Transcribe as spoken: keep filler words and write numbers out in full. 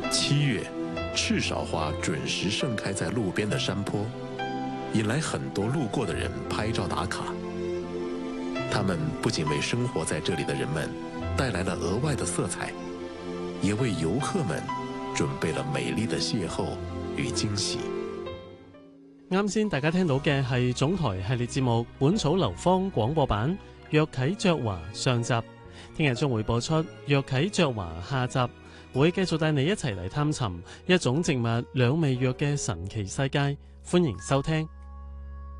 七月，赤芍花准时盛开在路边的山坡，引来很多路过的人拍照打卡。它们不仅为生活在这里的人们带来了額外的色彩，也為遊客們準備了美麗的邂逅與驚喜。 啱先大家聽到嘅係總台系列節目《本草流芳》廣播版《藥啟著華》上集，聽日將會播出《藥啟著華》下集，會繼續帶你一齊嚟探尋一種植物兩味藥嘅神奇世界，歡迎收聽。